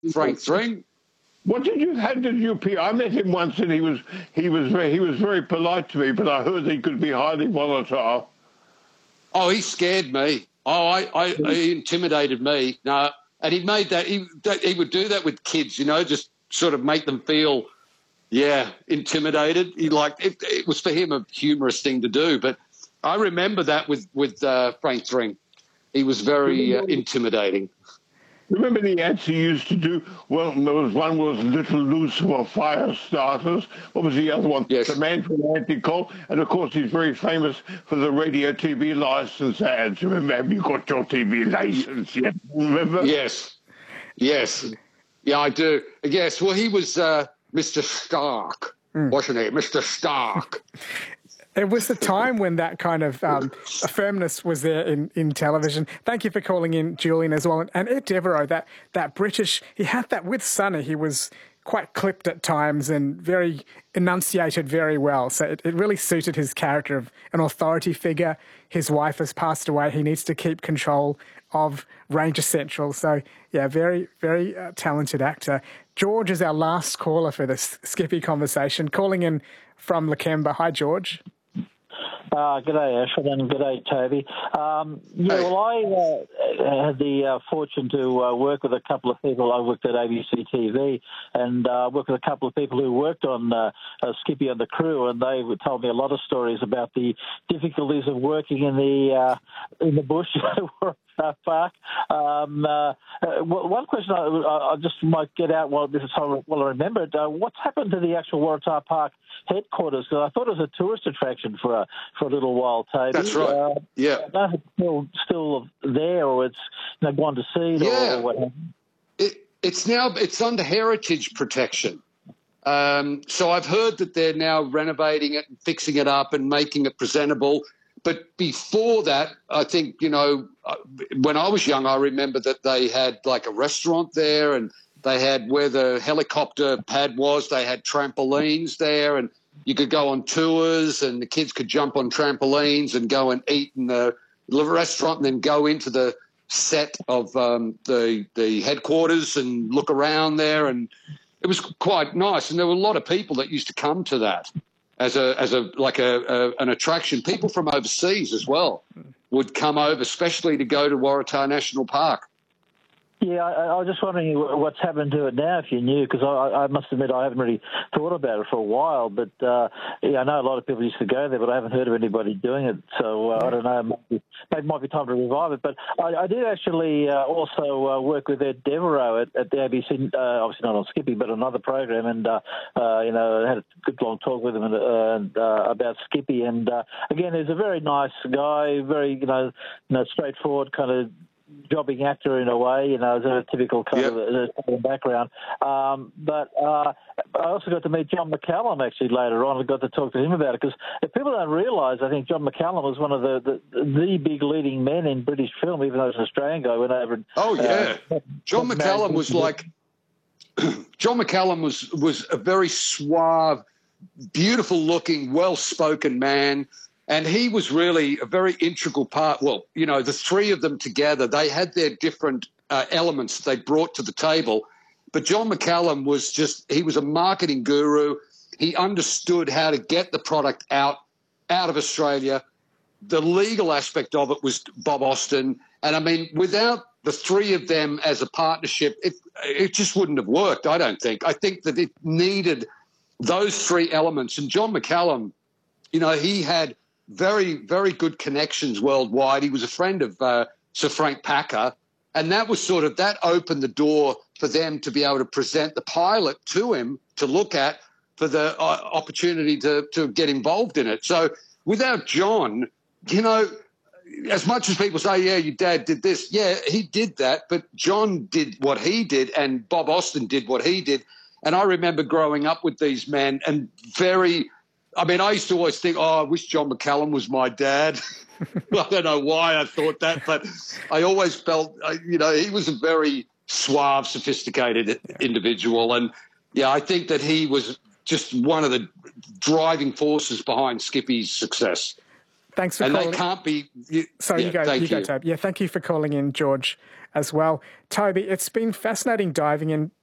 Frank Thring. How did you appear? I met him once, and he was very polite to me, but I heard he could be highly volatile. Oh, he scared me. He intimidated me. No, and he made that. He would do that with kids, just sort of make them feel, intimidated. It was for him a humorous thing to do. But I remember that with Frank Thring. He was very intimidating. Remember the ads he used to do? Well, there was one was Little Loose for fire starters. What was the other one? Yes. The Man from Anticol. And, of course, he's very famous for the radio TV license ads. Remember, have you got your TV license yet? Remember? Yes. Yeah, I do. Yes, well, he was Mr. Stark, wasn't he? Mr. Stark. It was the time when that kind of firmness was there in television. Thank you for calling in, Julian, as well. And Ed Devereaux, that British, he had that with Sonny. He was quite clipped at times and very enunciated very well. So it really suited his character of an authority figure. His wife has passed away. He needs to keep control of Ranger Central. So, yeah, very, very talented actor. George is our last caller for this Skippy conversation, calling in from Lakemba. Hi, George. G'day, Ashford, and g'day, Toby. Well, I had the fortune to work with a couple of people. I worked at ABC TV and worked with a couple of people who worked on Skippy and the crew, and they told me a lot of stories about the difficulties of working in the bush park. One question I just might get out while I remembered, what's happened to the actual Waratah Park headquarters? Because I thought it was a tourist attraction for a little while, Toby. That's right. Yeah. I don't know if it's still there, or it's gone to seed, or what happened. It's under heritage protection. So I've heard that they're now renovating it and fixing it up and making it presentable. But before that, I think, when I was young, I remember that they had like a restaurant there, and they had where the helicopter pad was, they had trampolines there, and you could go on tours, and the kids could jump on trampolines and go and eat in the restaurant and then go into the set of the headquarters and look around there. And it was quite nice. And there were a lot of people that used to come to that as an attraction. People from overseas as well would come over, especially to go to Waratah National Park. Yeah, I was just wondering what's happened to it now, if you knew, because I must admit I haven't really thought about it for a while. But, I know a lot of people used to go there, but I haven't heard of anybody doing it. So I don't know, maybe it might be time to revive it. But I did actually also work with Ed Devereaux at the ABC, obviously not on Skippy, but on another program. And, I had a good long talk with him about Skippy. And, again, he's a very nice guy, very, straightforward kind of jobbing actor in a way, as a typical kind of background. But I also got to meet John McCallum actually later on. I got to talk to him about it, because if people don't realise, I think John McCallum was one of the big leading men in British film, even though he's an Australian guy. Went over. John McCallum was like. John McCallum was a very suave, beautiful-looking, well-spoken man. And he was really a very integral part. Well, the three of them together, they had their different elements they brought to the table. But John McCallum he was a marketing guru. He understood how to get the product out of Australia. The legal aspect of it was Bob Austin. And, I mean, without the three of them as a partnership, it just wouldn't have worked, I don't think. I think that it needed those three elements. And John McCallum, he had very, very good connections worldwide. He was a friend of Sir Frank Packer, and that opened the door for them to be able to present the pilot to him to look at for the opportunity to get involved in it. So without John, as much as people say, yeah, your dad did this, yeah, he did that, but John did what he did and Bob Austin did what he did. And I remember growing up with these men and I used to always think, I wish John McCallum was my dad. I don't know why I thought that, but I always felt, he was a very suave, sophisticated individual. And, I think that he was just one of the driving forces behind Skippy's success. Thanks for and calling. They can't be. Sorry, you go, Toby. Yeah, thank you for calling in, George, as well. Toby, it's been fascinating diving